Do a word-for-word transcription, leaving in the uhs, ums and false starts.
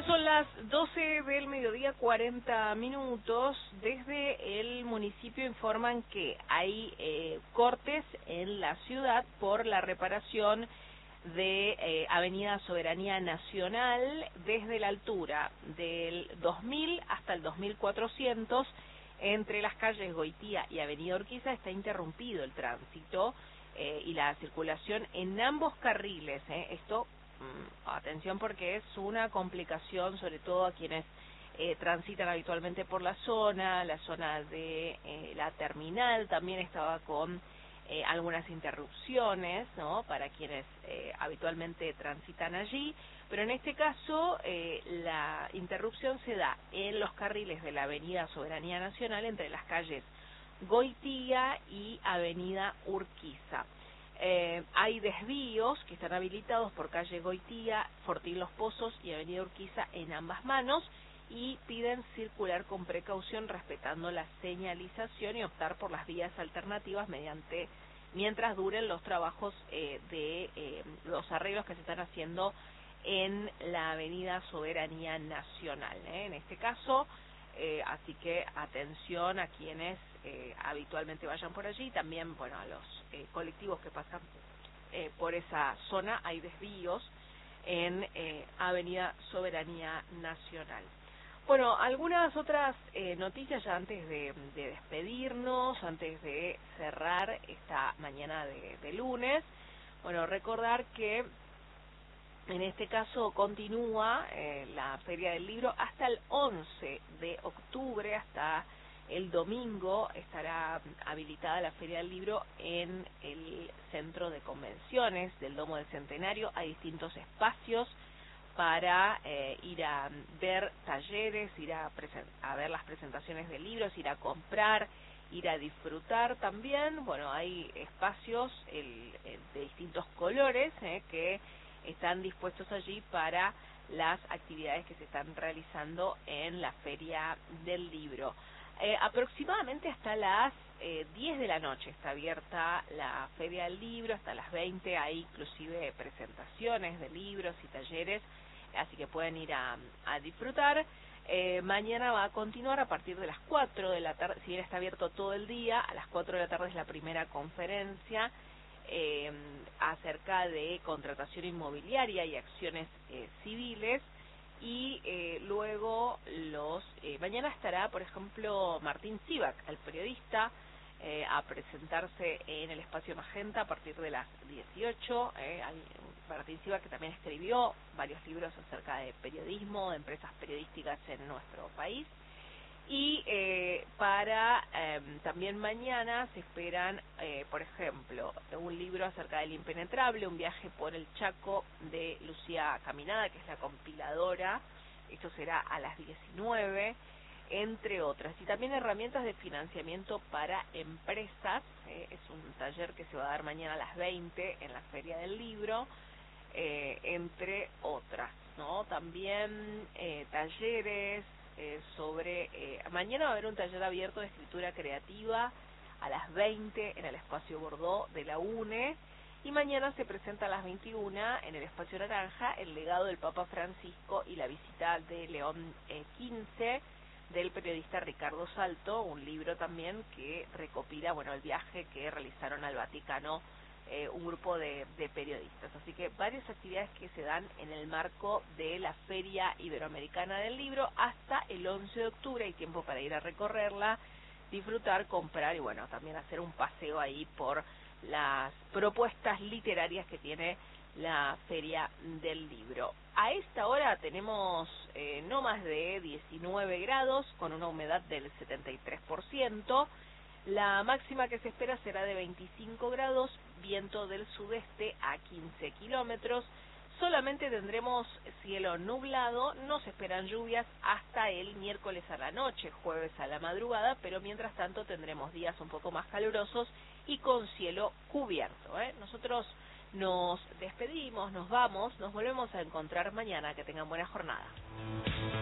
son las doce del mediodía, cuarenta minutos. Desde el municipio informan que hay eh, cortes en la ciudad por la reparación de eh, Avenida Soberanía Nacional desde la altura del dos mil hasta el dos mil cuatrocientos. Entre las calles Goitía y Avenida Urquiza está interrumpido el tránsito eh, y la circulación en ambos carriles. Eh. Esto, mmm, atención, porque es una complicación, sobre todo a quienes eh, transitan habitualmente por la zona. La zona de eh, la terminal también estaba con eh, algunas interrupciones, ¿no?, para quienes eh, habitualmente transitan allí. Pero en este caso, eh, la interrupción se da en los carriles de la Avenida Soberanía Nacional entre las calles Goitía y Avenida Urquiza. Eh, hay desvíos que están habilitados por calle Goitía, Fortín Los Pozos y Avenida Urquiza en ambas manos, y piden circular con precaución respetando la señalización y optar por las vías alternativas mediante mientras duren los trabajos eh, de eh, los arreglos que se están haciendo en la Avenida Soberanía Nacional, ¿eh? En este caso, eh, así que atención a quienes eh, habitualmente vayan por allí, también, bueno, a los eh, colectivos que pasan eh, por esa zona. Hay desvíos en eh, Avenida Soberanía Nacional. Bueno, algunas otras eh, noticias ya antes de, de despedirnos, antes de cerrar esta mañana de, de lunes. Bueno, recordar que en este caso continúa eh, la Feria del Libro hasta el once de octubre, hasta el domingo estará habilitada la Feria del Libro en el Centro de Convenciones del Domo del Centenario. Hay distintos espacios para eh, ir a ver talleres, ir a, a ver las presentaciones de libros, ir a comprar, ir a disfrutar también. Bueno, hay espacios el, el, de distintos colores eh, que están dispuestos allí para las actividades que se están realizando en la Feria del Libro. Eh, aproximadamente hasta las eh, diez de la noche está abierta la Feria del Libro, hasta las veinte hay inclusive presentaciones de libros y talleres, así que pueden ir a, a disfrutar. Eh, mañana va a continuar a partir de las cuatro de la tarde, si bien está abierto todo el día, a las cuatro de la tarde es la primera conferencia Eh, acerca de contratación inmobiliaria y acciones eh, civiles, y eh, luego los eh, mañana estará, por ejemplo, Martín Sivak, el periodista, eh, a presentarse en el espacio Magenta a partir de las dieciocho. Eh, hay Martín Sivak, que también escribió varios libros acerca de periodismo, de empresas periodísticas en nuestro país. Y eh, para eh, también mañana se esperan, eh, por ejemplo, un libro acerca del impenetrable, un viaje por el Chaco de Lucía Caminada, que es la compiladora. Esto será a las diecinueve, entre otras. Y también herramientas de financiamiento para empresas. Eh, es un taller que se va a dar mañana a las veinte en la Feria del Libro, eh, entre otras, ¿no? También eh, talleres. Eh, sobre eh, mañana va a haber un taller abierto de escritura creativa a las veinte en el espacio Bordeaux de la UNE, y mañana se presenta a las veintiuna en el espacio Naranja el legado del Papa Francisco y la visita de León eh, quince del periodista Ricardo Salto, un libro también que recopila, bueno, el viaje que realizaron al Vaticano Eh, un grupo de, de periodistas. Así que varias actividades que se dan en el marco de la Feria Iberoamericana del Libro hasta el once de octubre. Hay tiempo para ir a recorrerla, disfrutar, comprar y, bueno, también hacer un paseo ahí por las propuestas literarias que tiene la Feria del Libro. A esta hora tenemos eh, no más de diecinueve grados, con una humedad del setenta y tres por ciento. La máxima que se espera será de veinticinco grados, viento del sudeste a quince kilómetros. Solamente tendremos cielo nublado, no se esperan lluvias hasta el miércoles a la noche, jueves a la madrugada, pero mientras tanto tendremos días un poco más calurosos y con cielo cubierto, ¿eh? Nosotros nos despedimos, nos vamos, nos volvemos a encontrar mañana. Que tengan buena jornada.